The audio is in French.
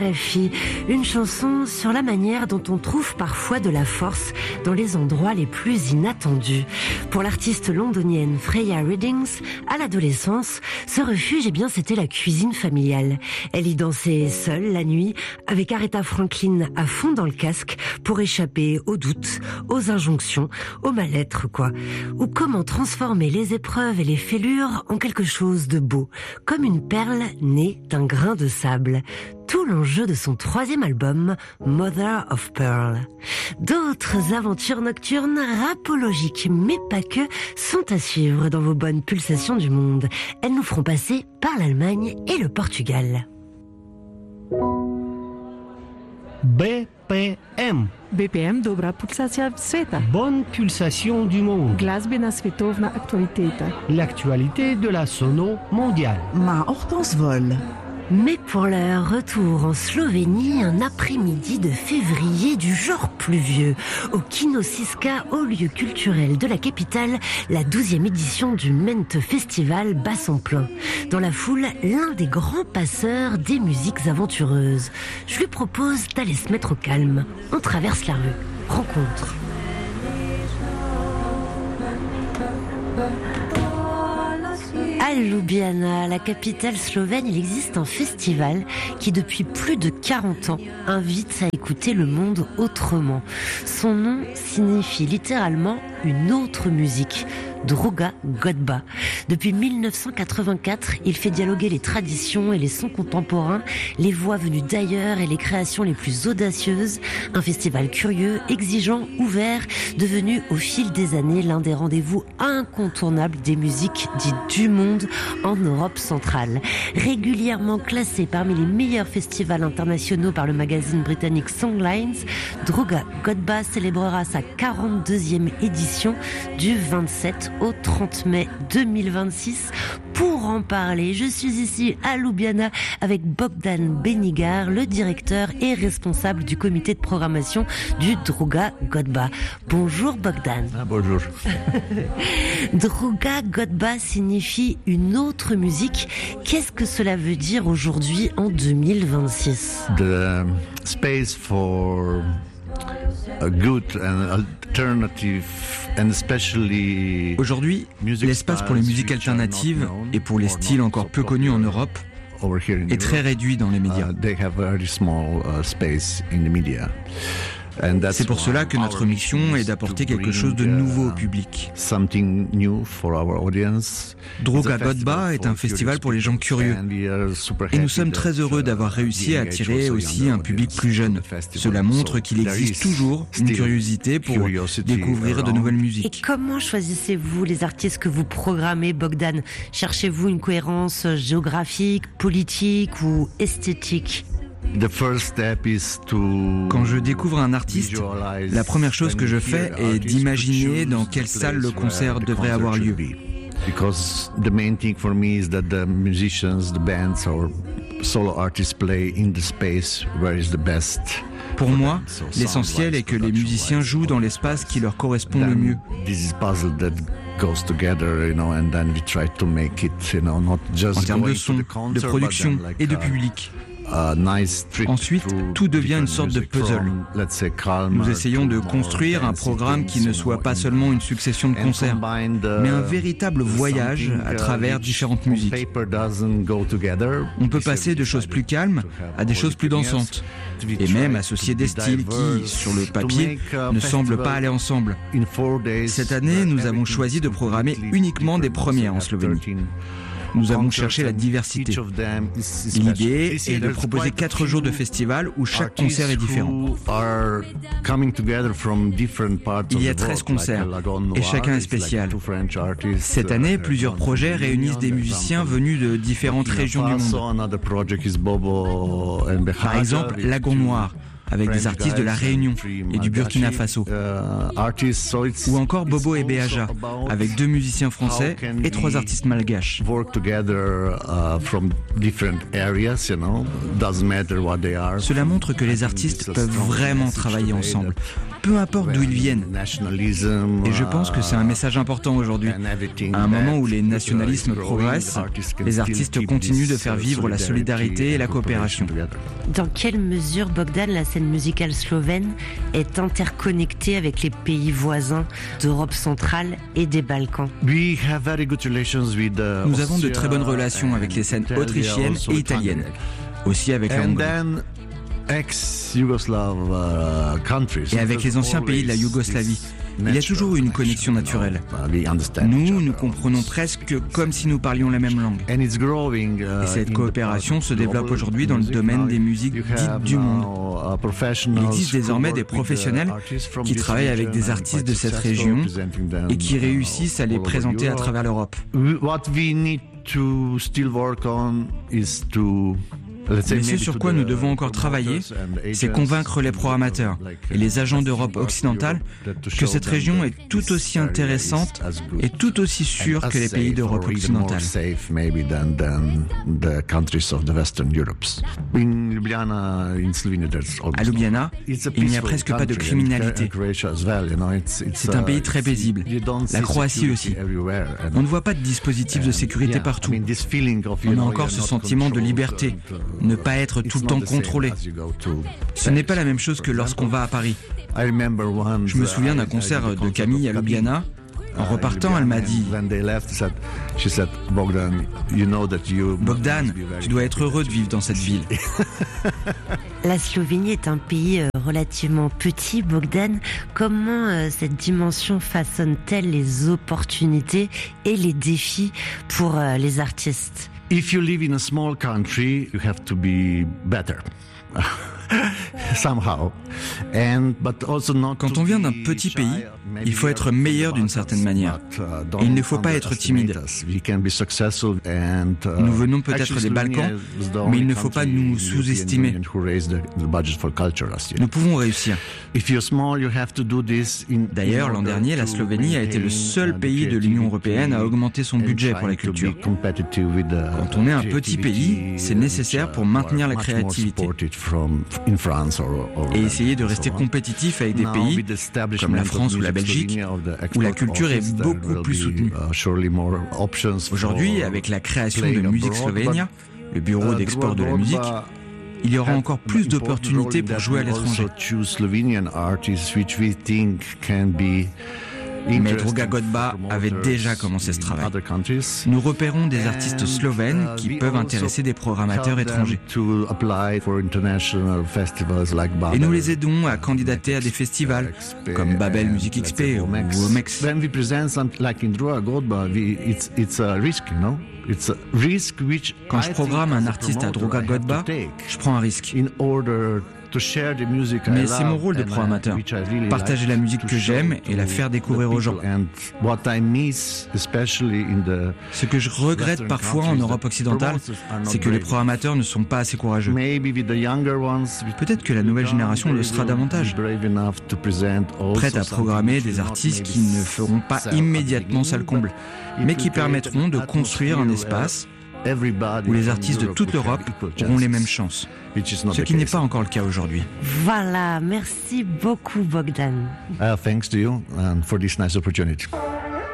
RFI, une chanson sur la manière dont on trouve parfois de la force dans les endroits les plus inattendus. Pour l'artiste londonienne Freya Readings, à l'adolescence, ce refuge, c'était la cuisine familiale. Elle y dansait seule la nuit, avec Aretha Franklin à fond dans le casque, pour échapper aux doutes, aux injonctions, au mal-être, quoi. Ou comment transformer les épreuves et les fêlures en quelque chose de beau, comme une perle née d'un grain de sable. Tout l'enjeu de son 3e album, Mother of Pearl. D'autres aventures nocturnes, rapologiques, mais pas que, sont à suivre dans vos bonnes pulsations du monde. Elles nous feront passer par l'Allemagne et le Portugal. BPM. BPM, dobra pulsacja sveta. Bonne pulsation du monde. Glazbena svetovna aktualiteta. L'actualité de la sono mondiale. Ma Hortense Vol. Mais pour leur retour en Slovénie, un après-midi de février du genre pluvieux. Au Kino Siska, au lieu culturel de la capitale, la 12e édition du Mente Festival bat son plein. Dans la foule, l'un des grands passeurs des musiques aventureuses. Je lui propose d'aller se mettre au calme. On traverse la rue. Rencontre. À Ljubljana, la capitale slovène, il existe un festival qui, depuis plus de 40 ans, invite à écouter le monde autrement. Son nom signifie littéralement une autre musique. Druga Godba. Depuis 1984, il fait dialoguer les traditions et les sons contemporains, les voix venues d'ailleurs et les créations les plus audacieuses. Un festival curieux, exigeant, ouvert, devenu au fil des années l'un des rendez-vous incontournables des musiques dites du monde en Europe centrale. Régulièrement classé parmi les meilleurs festivals internationaux par le magazine britannique Songlines, Druga Godba célébrera sa 42e édition du 27 au 30 mai 2026. Pour en parler, je suis ici à Ljubljana avec Bogdan Benigar, le directeur et responsable du comité de programmation du Druga Godba. Bonjour Bogdan. Bonjour. Druga Godba signifie une autre musique. Qu'est-ce que cela veut dire aujourd'hui en 2026? The space for a good and alternative and especially Aujourd'hui, l'espace pour les musiques alternatives et pour les styles encore peu connus en Europe est très réduit dans les médias. They have a very small space in the media. C'est pour cela que notre mission est d'apporter quelque chose de nouveau au public. Druga Godba est un festival pour les gens curieux. Et nous sommes très heureux d'avoir réussi à attirer aussi un public plus jeune. Cela montre qu'il existe toujours une curiosité pour découvrir de nouvelles musiques. Et comment choisissez-vous les artistes que vous programmez, Bogdan? Cherchez-vous une cohérence géographique, politique ou esthétique? Quand je découvre un artiste, la première chose que je fais est d'imaginer dans quelle salle le concert devrait avoir lieu. Because the main thing for me is that the musicians, the bands or solo artists play in the space where is the best. Pour moi, l'essentiel est que les musiciens jouent dans l'espace qui leur correspond le mieux. En termes de son, de production et de public. Ensuite, tout devient une sorte de puzzle. Nous essayons de construire un programme qui ne soit pas seulement une succession de concerts, mais un véritable voyage à travers différentes musiques. On peut passer de choses plus calmes à des choses plus dansantes, et même associer des styles qui, sur le papier, ne semblent pas aller ensemble. Cette année, nous avons choisi de programmer uniquement des premières en Slovénie. Nous avons cherché la diversité. L'idée est de proposer 4 jours de festival où chaque concert est différent. Il y a 13 concerts et chacun est spécial. Cette année, plusieurs projets réunissent des musiciens venus de différentes régions du monde. Par exemple, Lagon Noir, avec des artistes de La Réunion et du Burkina Faso. Ou encore Bobo et Béaja, avec 2 musiciens français et 3 artistes malgaches. Cela montre que les artistes peuvent vraiment travailler ensemble. peu importe d'où ils viennent. Et je pense que c'est un message important aujourd'hui. À un moment où les nationalismes progressent, les artistes continuent de faire vivre la solidarité et la coopération. Dans quelle mesure, Bogdan, la scène musicale slovène est interconnectée avec les pays voisins d'Europe centrale et des Balkans? Nous avons de très bonnes relations avec les scènes autrichiennes et italiennes, aussi avec la Hongrie. Et avec les anciens pays de la Yougoslavie, il y a toujours eu une connexion naturelle. Nous comprenons presque comme si nous parlions la même langue. Et cette coopération se développe aujourd'hui dans le domaine des musiques dites du monde. Il existe désormais des professionnels qui travaillent avec des artistes de cette région et qui réussissent à les présenter à travers l'Europe. Mais ce sur quoi nous devons encore travailler, c'est convaincre les programmateurs et les agents d'Europe occidentale que cette région est tout aussi intéressante et tout aussi sûre que les pays d'Europe occidentale. À Ljubljana, il n'y a presque pas de criminalité. C'est un pays très paisible. La Croatie aussi. On ne voit pas de dispositifs de sécurité partout. On a encore ce sentiment de liberté. Ne pas être tout le temps contrôlé. Ce n'est pas la même chose que lorsqu'on va à Paris. Je me souviens d'un concert de Camille à Ljubljana. En repartant, elle m'a dit « Bogdan, tu dois être heureux de vivre dans cette ville. » La Slovénie est un pays relativement petit, Bogdan. Comment cette dimension façonne-t-elle les opportunités et les défis pour les artistes? If you live in a small country, you have to be better. Somehow. Quand on vient d'un petit pays, il faut être meilleur d'une certaine manière. Et il ne faut pas être timide. Nous venons peut-être des Balkans, mais il ne faut pas nous sous-estimer. Nous pouvons réussir. D'ailleurs, l'an dernier, la Slovénie a été le seul pays de l'Union européenne à augmenter son budget pour la culture. Quand on est un petit pays, c'est nécessaire pour maintenir la créativité. Et essayer de rester compétitif avec des pays comme la France ou la Belgique, où la culture est beaucoup plus soutenue. Aujourd'hui, avec la création de Music Slovenia, le bureau d'export de la musique, il y aura encore plus d'opportunités pour jouer à l'étranger. Mais Druga Godba avait déjà commencé ce travail. Nous repérons des artistes slovènes qui peuvent intéresser des programmateurs étrangers. Et nous les aidons à candidater à des festivals comme Babel Music XP ou Omex. Quand je programme un artiste à Druga Godba, je prends un risque. Mais c'est mon rôle de programmateur. Partager la musique que j'aime et la faire découvrir aux gens. Ce que je regrette parfois en Europe occidentale, c'est que les programmateurs ne sont pas assez courageux. Peut-être que la nouvelle génération le sera davantage, prête à programmer des artistes qui ne feront pas immédiatement salle comble, mais qui permettront de construire un espace où les artistes de toute l'Europe auront les mêmes chances. Ce qui n'est pas encore le cas aujourd'hui. Voilà, merci beaucoup Bogdan. Thanks to you and for this nice opportunity.